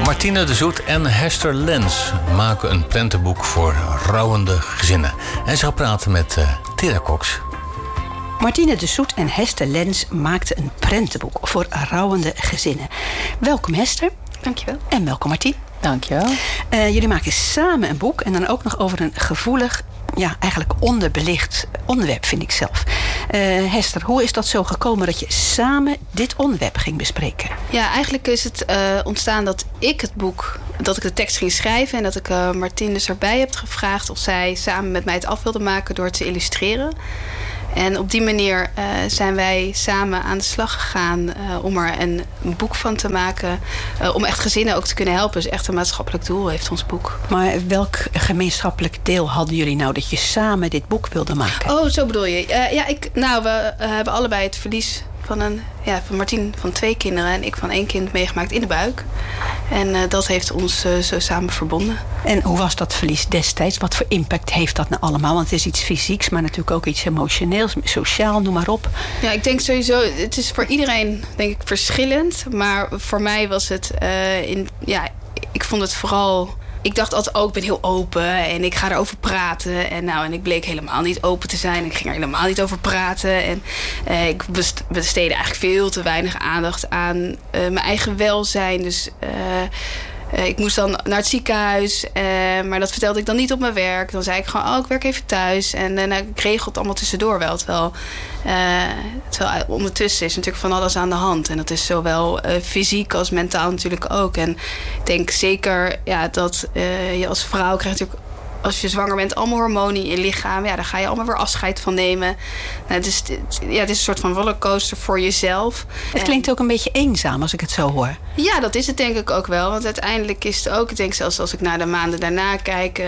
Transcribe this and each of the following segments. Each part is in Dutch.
Martine de Zoet en Hester Lens maken een prentenboek voor rouwende gezinnen. En ze gaan praten met Thea Cox. Martine de Zoet en Hester Lens maakten een prentenboek voor rouwende gezinnen. Welkom Hester. Dankjewel. En welkom Martine. Dankjewel. Jullie maken samen een boek en dan ook nog over een gevoelig, eigenlijk onderbelicht onderwerp, vind ik zelf. Hester, hoe is dat zo gekomen dat je samen dit onderwerp ging bespreken? Ja, eigenlijk is het ontstaan dat ik de tekst ging schrijven en dat ik Martine dus erbij heb gevraagd of zij samen met mij het af wilde maken door te illustreren. En op die manier zijn wij samen aan de slag gegaan om er een boek van te maken. Om echt gezinnen ook te kunnen helpen. Dus echt een maatschappelijk doel heeft ons boek. Maar welk gemeenschappelijk deel hadden jullie nou dat je samen dit boek wilde maken? Oh, zo bedoel je. We hebben allebei het verlies van Martien van 2 kinderen en ik van 1 kind meegemaakt in de buik. En dat heeft ons zo samen verbonden. En hoe was dat verlies destijds? Wat voor impact heeft dat nou allemaal? Want het is iets fysieks, maar natuurlijk ook iets emotioneels, sociaal, noem maar op. Ja, ik denk sowieso, het is voor iedereen denk ik verschillend. Maar voor mij was het, ik vond het vooral. Ik dacht altijd, ik ben heel open en ik ga erover praten. En ik bleek helemaal niet open te zijn. Ik ging er helemaal niet over praten. En ik besteedde eigenlijk veel te weinig aandacht aan mijn eigen welzijn. Dus ik moest dan naar het ziekenhuis. Maar dat vertelde ik dan niet op mijn werk. Dan zei ik gewoon, ik werk even thuis. En ik regel het allemaal tussendoor wel. Terwijl ondertussen is natuurlijk van alles aan de hand. En dat is zowel fysiek als mentaal natuurlijk ook. En ik denk zeker dat je als vrouw krijgt natuurlijk, als je zwanger bent, allemaal hormonen in je lichaam. Ja, daar ga je allemaal weer afscheid van nemen. Het is een soort van rollercoaster voor jezelf. Het klinkt ook een beetje eenzaam als ik het zo hoor. Ja, dat is het denk ik ook wel. Want uiteindelijk is het ook, ik denk zelfs als ik naar de maanden daarna kijk.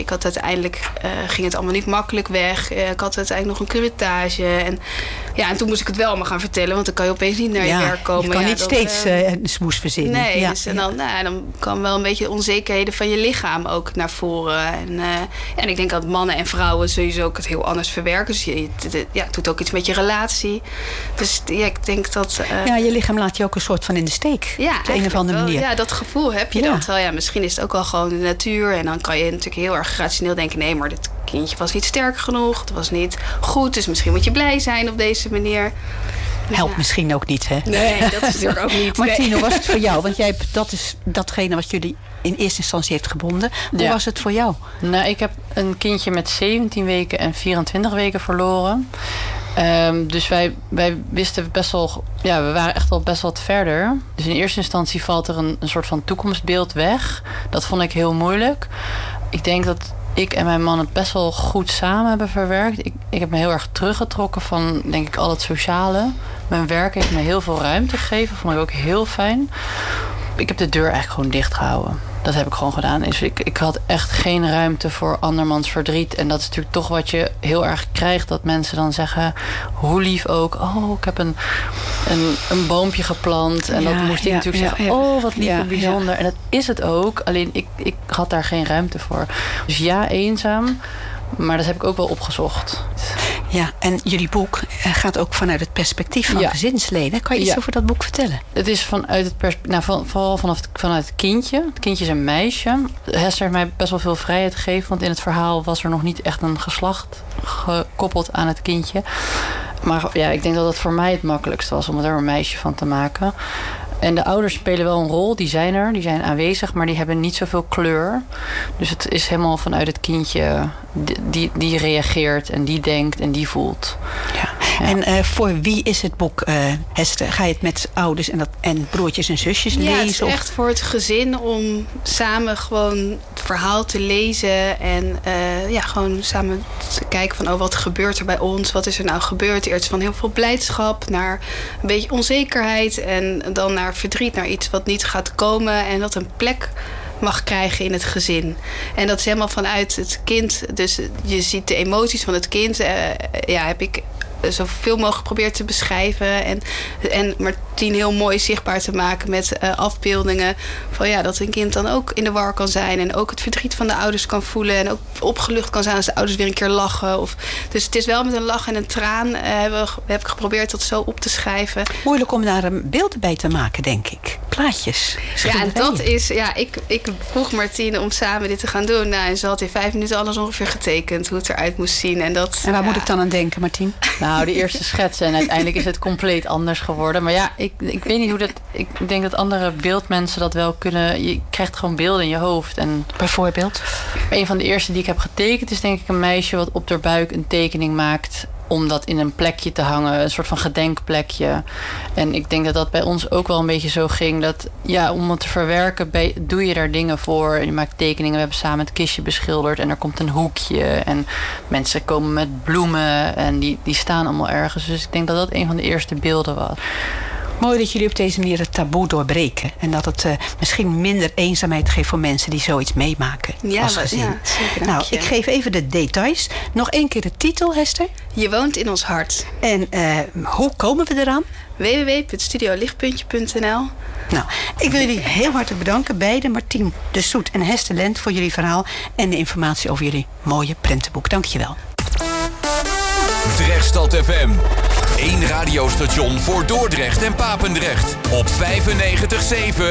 Ging het allemaal niet makkelijk weg. Ik had uiteindelijk nog een curettage. En toen moest ik het wel allemaal gaan vertellen. Want dan kan je opeens niet naar je werk komen. Je kan niet steeds een smoes verzinnen. Nee, dan kan wel een beetje onzekerheden van je lichaam ook naar voren. En ik denk dat mannen en vrouwen sowieso ook het heel anders verwerken. Dus het doet ook iets met je relatie. Dus ik denk dat. Je lichaam laat je ook een soort van in de steek. Ja, op de een of andere manier. Ja, dat gevoel heb je dan. Terwijl misschien is het ook wel gewoon de natuur. En dan kan je natuurlijk heel erg rationeel denken, nee, maar dit kindje was niet sterk genoeg. Het was niet goed. Dus misschien moet je blij zijn op deze manier. Helpt misschien ook niet, hè? Nee, dat is natuurlijk ook niet. Martine, hoe was het voor jou? Want dat is datgene wat jullie in eerste instantie heeft gebonden. Hoe was het voor jou? Nou, ik heb een kindje met 17 weken en 24 weken verloren. Dus wij wisten best wel. Ja, we waren echt al best wat verder. Dus in eerste instantie valt er een soort van toekomstbeeld weg. Dat vond ik heel moeilijk. Ik denk dat ik en mijn man het best wel goed samen hebben verwerkt. Ik heb me heel erg teruggetrokken van, denk ik, al het sociale. Mijn werk heeft me heel veel ruimte gegeven. Vond ik ook heel fijn. Ik heb de deur eigenlijk gewoon dicht gehouden. Dat heb ik gewoon gedaan. Dus ik had echt geen ruimte voor andermans verdriet. En dat is natuurlijk toch wat je heel erg krijgt. Dat mensen dan zeggen, hoe lief ook. Oh, ik heb een boompje geplant. En dat moest ik natuurlijk zeggen. Oh, wat lief en bijzonder. En dat is het ook. Alleen ik had daar geen ruimte voor. Dus eenzaam. Maar dat heb ik ook wel opgezocht. Ja, en jullie boek gaat ook vanuit het perspectief van gezinsleden. Kan je iets over dat boek vertellen? Het is vanuit het perspectief, vooral vanuit het kindje. Het kindje is een meisje. Hester heeft mij best wel veel vrijheid gegeven. Want in het verhaal was er nog niet echt een geslacht gekoppeld aan het kindje. Maar ik denk dat het voor mij het makkelijkste was om er een meisje van te maken. En de ouders spelen wel een rol, die zijn er, die zijn aanwezig, maar die hebben niet zoveel kleur. Dus het is helemaal vanuit het kindje die reageert en die denkt en die voelt. Ja. En voor wie is het boek, Hester? Ga je het met ouders en broertjes en zusjes lezen? Ja, het is echt voor het gezin om samen gewoon het verhaal te lezen. En gewoon samen te kijken van, wat gebeurt er bij ons? Wat is er nou gebeurd? Eerst van heel veel blijdschap naar een beetje onzekerheid. En dan naar verdriet, naar iets wat niet gaat komen. En dat een plek mag krijgen in het gezin. En dat is helemaal vanuit het kind. Dus je ziet de emoties van het kind. Heb ik zoveel mogelijk probeert te beschrijven. En Martien heel mooi zichtbaar te maken met afbeeldingen. Van dat een kind dan ook in de war kan zijn. En ook het verdriet van de ouders kan voelen. En ook opgelucht kan zijn als de ouders weer een keer lachen. Dus het is wel met een lach en een traan heb ik geprobeerd dat zo op te schrijven. Moeilijk om daar een beeld bij te maken, denk ik. Plaatjes. Ja, en dat is... Ik vroeg Martien om samen dit te gaan doen. Nou, en ze had in 5 minuten alles ongeveer getekend. Hoe het eruit moest zien. En waar moet ik dan aan denken, Martien? Nou, de eerste schetsen. En uiteindelijk is het compleet anders geworden. Maar ik weet niet hoe dat... Ik denk dat andere beeldmensen dat wel kunnen. Je krijgt gewoon beelden in je hoofd. En bijvoorbeeld? Een van de eerste die ik heb getekend is denk ik een meisje wat op haar buik een tekening maakt om dat in een plekje te hangen. Een soort van gedenkplekje. En ik denk dat dat bij ons ook wel een beetje zo ging. Dat om het te verwerken doe je daar dingen voor. Je maakt tekeningen. We hebben samen het kistje beschilderd. En er komt een hoekje. En mensen komen met bloemen. En die staan allemaal ergens. Dus ik denk dat dat een van de eerste beelden was. Mooi dat jullie op deze manier het taboe doorbreken. En dat het misschien minder eenzaamheid geeft voor mensen die zoiets meemaken als gezin. Ja, zeker, nou, ik geef even de details. Nog 1 keer de titel, Hester. Je woont in ons hart. En hoe komen we eraan? www.studiolichtpuntje.nl. Nou, ik wil jullie heel hartelijk bedanken. Beide, Martien de Soet en Hester Lent, voor jullie verhaal en de informatie over jullie mooie prentenboek. Dank je wel. Drechtstad FM. 1 radiostation voor Dordrecht en Papendrecht. Op 95.7